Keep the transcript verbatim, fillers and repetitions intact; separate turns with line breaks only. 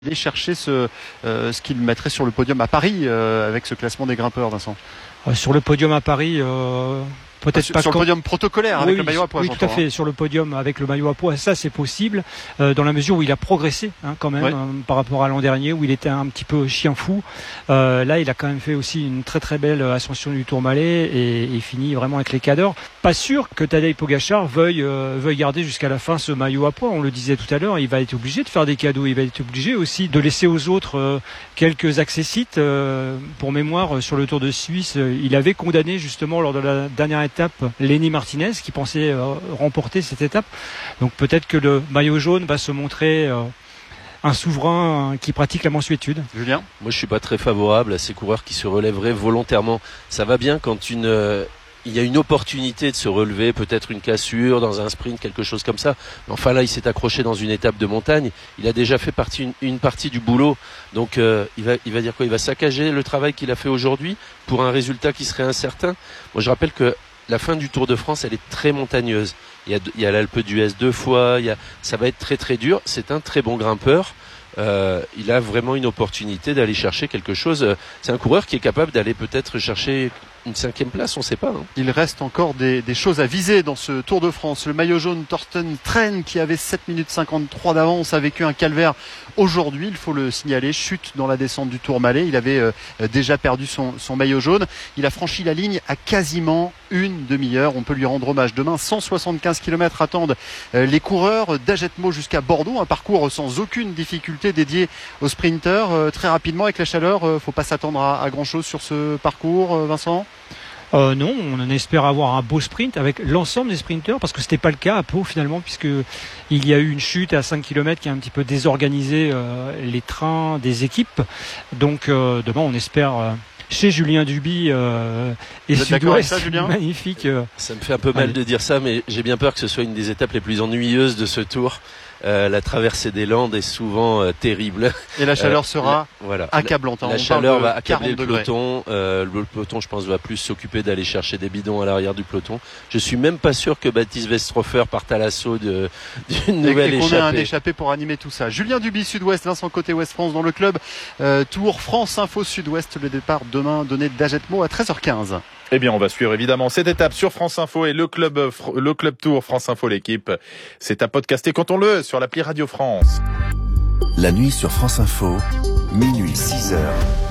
aller chercher ce, euh, ce qu'il mettrait sur le podium à Paris euh, avec ce classement des grimpeurs, Vincent?
euh, Sur le podium à Paris, euh, peut-être
sur,
pas
sur
quand...
le podium protocolaire
oui,
avec le maillot à poids.
Oui, tout à fait.
Hein.
Sur le podium avec le maillot à poids, ça c'est possible euh, dans la mesure où il a progressé hein, quand même ouais. euh, par rapport à l'an dernier où il était un petit peu chien fou. Euh, là, il a quand même fait aussi une très très belle ascension du Tourmalet et il finit vraiment avec les cadors. Pas sûr que Tadej Pogačar veuille euh, veuille garder jusqu'à la fin ce maillot à poids. On le disait tout à l'heure, il va être obligé de faire des cadeaux. Il va être obligé aussi de laisser aux autres euh, quelques accessites. Euh, pour mémoire, sur le Tour de Suisse, euh, il avait condamné justement lors de la dernière étape Lenny Martinez qui pensait euh, remporter cette étape. Donc peut-être que le maillot jaune va se montrer euh, un souverain qui pratique la mansuétude.
Julien ?
Moi je suis pas très favorable à ces coureurs qui se relèveraient volontairement. Ça va bien quand une euh, il y a une opportunité de se relever, peut-être une cassure dans un sprint, quelque chose comme ça. Mais enfin là, il s'est accroché dans une étape de montagne. Il a déjà fait partie, une, une partie du boulot. Donc euh, il va, il va dire quoi ? Il va saccager le travail qu'il a fait aujourd'hui pour un résultat qui serait incertain. Moi, je rappelle que la fin du Tour de France, elle est très montagneuse. Il y a, il y a l'Alpe d'Huez deux fois. Il y a, ça va être très très dur. C'est un très bon grimpeur. Euh, il a vraiment une opportunité d'aller chercher quelque chose. C'est un coureur qui est capable d'aller peut-être chercher une cinquième place, on ne sait pas. Hein.
Il reste encore des, des choses à viser dans ce Tour de France. Le maillot jaune Thorsten Tren qui avait sept minutes cinquante-trois d'avance a vécu un calvaire aujourd'hui, il faut le signaler, chute dans la descente du Tourmalet. Il avait euh, déjà perdu son, son maillot jaune. Il a franchi la ligne à quasiment une demi-heure. On peut lui rendre hommage. Demain, cent soixante-quinze kilomètres attendent euh, les coureurs d'Ajetmo jusqu'à Bordeaux. Un parcours sans aucune difficulté dédié aux sprinteurs. Euh, très rapidement, avec la chaleur, euh, faut pas s'attendre à, à grand-chose sur ce parcours, euh, Vincent ?
Euh, non, on espère avoir un beau sprint avec l'ensemble des sprinteurs parce que c'était pas le cas à Pau finalement puisque il y a eu une chute à cinq kilomètres qui a un petit peu désorganisé euh, les trains des équipes. Donc euh, demain on espère euh, chez Julien Duby euh, et Sud-Ouest, magnifique. Euh,
ça me fait un peu mal allez. de dire ça, mais j'ai bien peur que ce soit une des étapes les plus ennuyeuses de ce Tour. Euh, la traversée des Landes est souvent euh, terrible.
Et la chaleur euh, sera
la, voilà.
accablante.
La, la chaleur va accabler le peloton. Euh, le peloton, je pense, va plus s'occuper d'aller chercher des bidons à l'arrière du peloton. Je suis même pas sûr que Baptiste Westhofer parte à l'assaut de, d'une nouvelle
et, et
échappée.
Et qu'on ait un échappé pour animer tout ça. Julien Duby, Sud-Ouest, Vincent Côté, Ouest France dans le club. Euh, Tour France Info Sud-Ouest. Le départ demain donné d'Ajetmo à treize heures quinze.
Eh bien, on va suivre évidemment cette étape sur France Info et le club, le club Tour France Info, l'équipe. C'est à podcaster quand on le sur l'appli Radio France.
La nuit sur France Info, minuit six heures.